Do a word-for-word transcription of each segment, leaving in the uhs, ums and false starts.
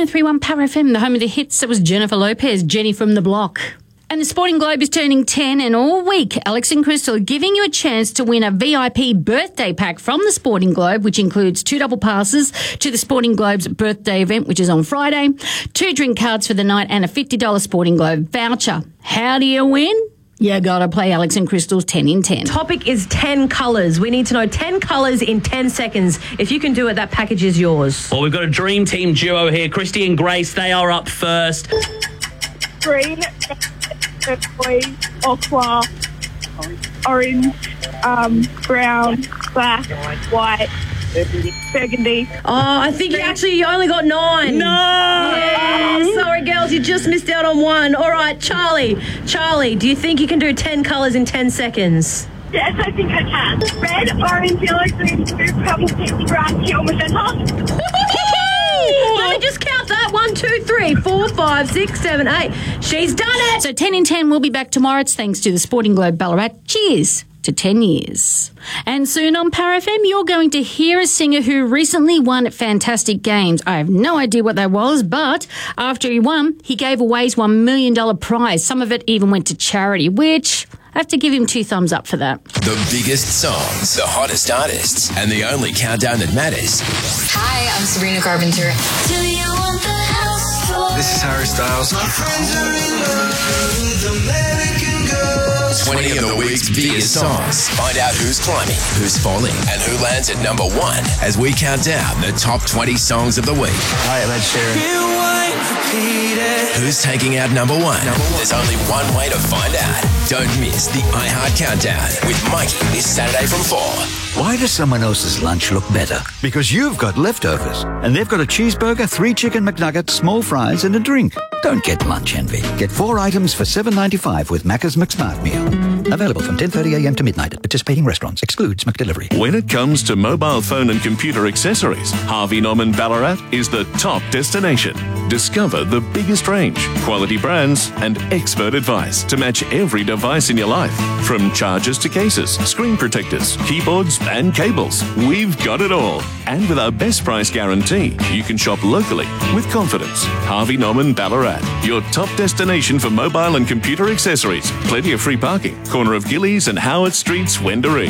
oh three one Power F M, the home of the hits. That was Jennifer Lopez, Jenny from the Block. And the Sporting Globe is turning ten, and all week, Alex and Crystal are giving you a chance to win a V I P birthday pack from the Sporting Globe, which includes two double passes to the Sporting Globe's birthday event, which is on Friday, two drink cards for the night, and a fifty dollars Sporting Globe voucher. How do you win? You gotta play Alex and Crystal's ten in ten. Topic is ten colours. We need to know ten colours in ten seconds. If you can do it, that package is yours. Well, we've got a dream team duo here. Christy and Grace, they are up first. Green, turquoise, aqua, orange, um, brown, black, white, burgundy. Oh, I think you actually you only got nine. No! Yeah, sorry, girls, you just missed out on one. All right, Charlie. Charlie, do you think you can do ten colours in ten seconds? Yes, I think I can. Red, orange, yellow, green, blue, purple, pink, brown, teal, magenta. Let me just count that. One, two, three, four, five, six, seven, eight. She's done it. So ten in ten will be back tomorrow. It's thanks to the Sporting Globe Ballarat. Cheers to ten years. And soon on Power F M, you're going to hear a singer who recently won at Fantastic Games. I have no idea what that was, but after he won, he gave away his one million dollars prize. Some of it even went to charity, which I have to give him two thumbs up for that. The biggest songs, the hottest artists, and the only countdown that matters. Hi, I'm Sabrina Carpenter. Do you want the house for? This is Harry Styles. My friends are in love with American girls. twenty of the week's biggest songs. Find out who's climbing, who's falling, and who lands at number one as we count down the top twenty songs of the week. Hi, I'm Ed Sheeran. Rewind, repeat it. Who's taking out number one? Number one? There's only one way to find out. Don't miss the iHeart Countdown with Mikey this Saturday from four. Why does someone else's lunch look better? Because you've got leftovers, and they've got a cheeseburger, three chicken McNuggets, small fries, and a drink. Don't get lunch envy. Get four items for seven ninety-five with Macca's McSmart Meal. Available from ten thirty a m to midnight at participating restaurants. Excludes McDelivery. When it comes to mobile phone and computer accessories, Harvey Norman Ballarat is the top destination. Discover the biggest range, quality brands, and expert advice to match every device in your life. From chargers to cases, screen protectors, keyboards, and cables, we've got it all. And with our best price guarantee, you can shop locally with confidence. Harvey Norman Ballarat, your top destination for mobile and computer accessories. Plenty of free parking. Corner of Gillies and Howard Streets, Wendouree.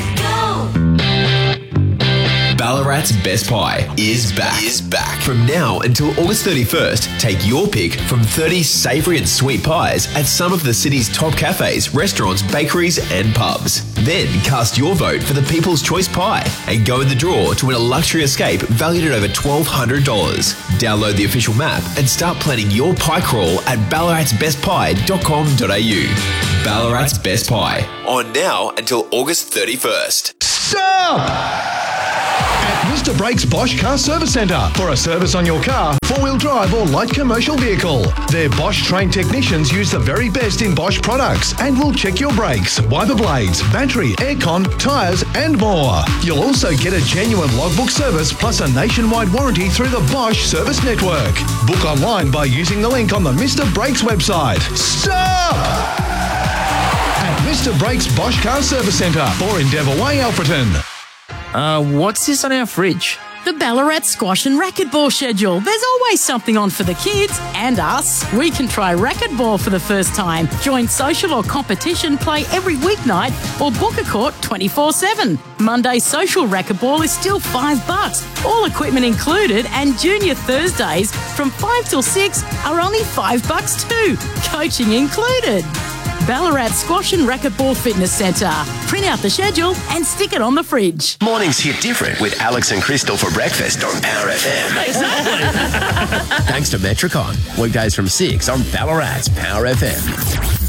Ballarat's Best Pie is back. Is back. From now until August thirty-first, take your pick from thirty savoury and sweet pies at some of the city's top cafes, restaurants, bakeries and pubs. Then cast your vote for the People's Choice Pie and go in the draw to win a luxury escape valued at over twelve hundred dollars. Download the official map and start planning your pie crawl at ballarats best pie dot com dot a u. Ballarat's Best Pie. On now until August thirty-first. Stop! At Mister Brakes Bosch Car Service Centre for a service on your car, four-wheel drive or light commercial vehicle. Their Bosch trained technicians use the very best in Bosch products and will check your brakes, wiper blades, battery, aircon, tyres and more. You'll also get a genuine logbook service plus a nationwide warranty through the Bosch Service Network. Book online by using the link on the Mister Brakes website. Stop! At Mister Brakes Bosch Car Service Centre or Endeavour Way, Alfreton. Uh, what's this on our fridge? The Ballarat Squash and Racquetball schedule. There's always something on for the kids and us. We can try racquetball for the first time, join social or competition, play every weeknight, or book a court twenty-four seven. Monday social racquetball is still five bucks, all equipment included, and junior Thursdays from five till six are only five bucks too, coaching included. Ballarat Squash and Racquetball Fitness Centre. Print out the schedule and stick it on the fridge. Mornings hit different with Alex and Crystal for breakfast on Power F M. Exactly. Thanks to Metricon. Weekdays from six on Ballarat's Power F M.